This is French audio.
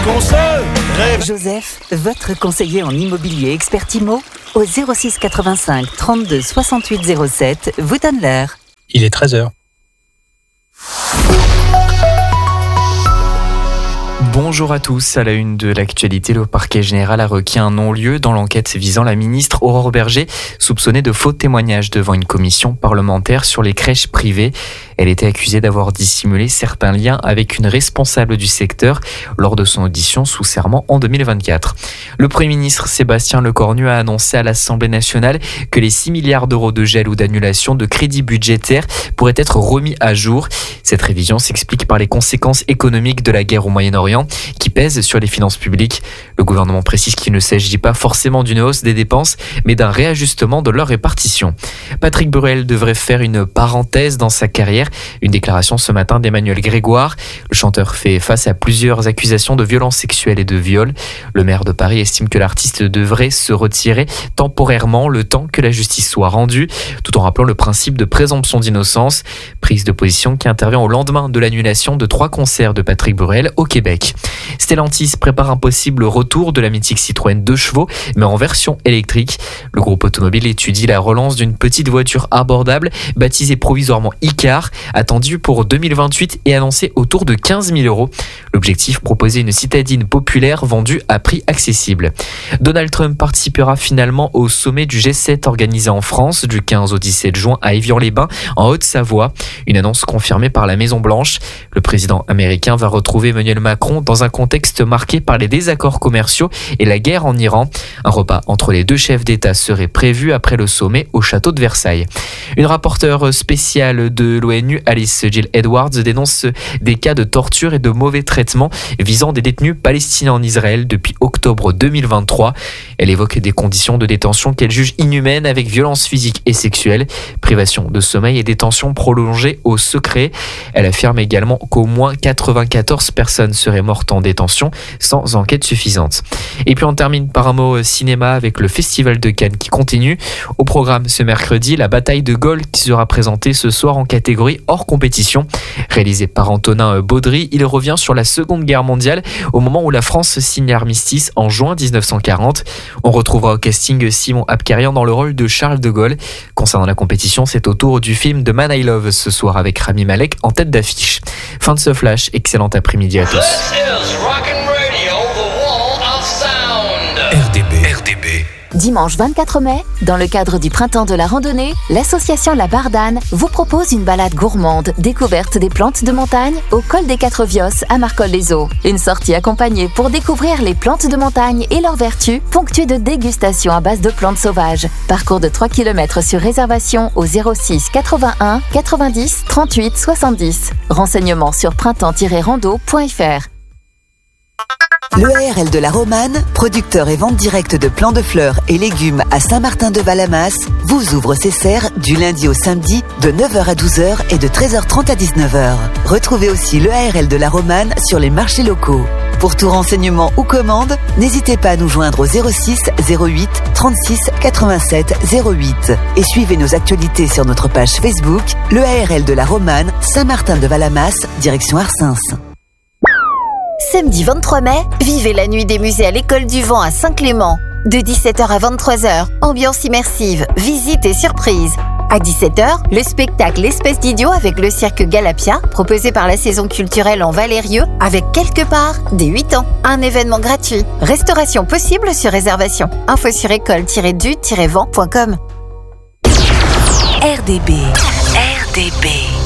qu'on se rêve. Joseph, votre conseiller en immobilier expert IMO, au 06 85 32 68 07, vous donne l'heure. Il est 13h. Bonjour à tous. À la une de l'actualité, le parquet général a requis un non-lieu dans l'enquête visant la ministre Aurore Bergé, soupçonnée de faux témoignages devant une commission parlementaire sur les crèches privées. Elle était accusée d'avoir dissimulé certains liens avec une responsable du secteur lors de son audition sous serment en 2024. Le Premier ministre Sébastien Lecornu a annoncé à l'Assemblée nationale que les 6 milliards d'euros de gel ou d'annulation de crédits budgétaires pourraient être remis à jour. Cette révision s'explique par les conséquences économiques de la guerre au Moyen-Orient qui pèsent sur les finances publiques. Le gouvernement précise qu'il ne s'agit pas forcément d'une hausse des dépenses, mais d'un réajustement de leur répartition. Patrick Bruel devrait faire une parenthèse dans sa carrière. Une déclaration ce matin d'Emmanuel Grégoire. Le chanteur fait face à plusieurs accusations de violences sexuelles et de viol. Le maire de Paris estime que l'artiste devrait se retirer temporairement le temps que la justice soit rendue, tout en rappelant le principe de présomption d'innocence. Prise de position qui intervient au lendemain de l'annulation de 3 concerts de Patrick Bruel au Québec. Stellantis prépare un possible retour de la mythique Citroën 2 chevaux, mais en version électrique. Le groupe automobile étudie la relance d'une petite voiture abordable, baptisée provisoirement Icar, attendue pour 2028 et annoncée autour de 15 000 euros. L'objectif, proposer une citadine populaire vendue à prix accessible. Donald Trump participera finalement au sommet du G7 organisé en France du 15 au 17 juin à Évian-les-Bains, en Haute-Savoie. Une annonce confirmée par la Maison-Blanche. Le président américain va retrouver Emmanuel Macron dans un contexte marqué par les désaccords commerciaux et la guerre en Iran. Un repas entre les deux chefs d'État serait prévu après le sommet au château de Versailles. Une rapporteure spéciale de l'ONU, Alice Jill Edwards, dénonce des cas de torture et de mauvais traitements visant des détenus palestiniens en Israël depuis octobre 2023. Elle évoque des conditions de détention qu'elle juge inhumaines avec violence physique et sexuelle, privation de sommeil et détention prolongée au secret. Elle affirme également qu'au moins 94 personnes seraient mortes en détention sans enquête suffisante. Et puis on termine par un mot cinéma avec le Festival de Cannes qui continue. Au programme ce mercredi, la bataille de Gaulle qui sera présentée ce soir en catégorie hors compétition. Réalisé par Antonin Baudry, il revient sur la Seconde Guerre mondiale au moment où la France signe l'armistice en juin 1940. On retrouvera au casting Simon Abkarian dans le rôle de Charles de Gaulle. Concernant la compétition, c'est au tour du film The Man I Love ce soir avec Rami Malek en tête d'affiche. Fin de ce flash, excellent après-midi à tous. RDB. Dimanche 24 mai, dans le cadre du Printemps de la randonnée, l'association La Bardane vous propose une balade gourmande découverte des plantes de montagne au col des 4 Vios à Marcoll-les-Eaux. Une sortie accompagnée pour découvrir les plantes de montagne et leurs vertus, ponctuée de dégustations à base de plantes sauvages. Parcours de 3 km sur réservation au 06 81 90 38 70. Renseignements sur printemps-rando.fr. L'EARL de la Romane, producteur et vente directe de plants de fleurs et légumes à Saint-Martin-de-Valamas, vous ouvre ses serres du lundi au samedi de 9h à 12h et de 13h30 à 19h. Retrouvez aussi l'EARL de la Romane sur les marchés locaux. Pour tout renseignement ou commande, n'hésitez pas à nous joindre au 06 08 36 87 08 et suivez nos actualités sur notre page Facebook, l'EARL de la Romane, Saint-Martin-de-Valamas, direction Arsens. Samedi 23 mai, vivez la nuit des musées à l'École du Vent à Saint-Clément. De 17h à 23h, ambiance immersive, visite et surprise. À 17h, le spectacle Espèce d'idiot avec le cirque Galapia, proposé par la saison culturelle en Valérieux, avec quelque part des 8 ans. Un événement gratuit. Restauration possible sur réservation. Info sur école-du-vent.com. RDB.